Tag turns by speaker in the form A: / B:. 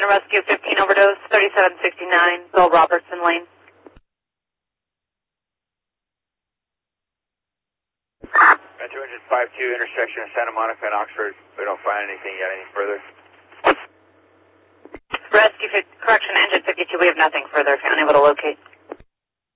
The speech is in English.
A: Unit Rescue 15 overdose, 3769, Bill Robertson Lane.
B: Metro Engine 52, intersection of Santa Monica and Oxford. We don't find anything yet. Anything further?
A: Rescue, correction, Engine 52, we have nothing further if you're unable to locate.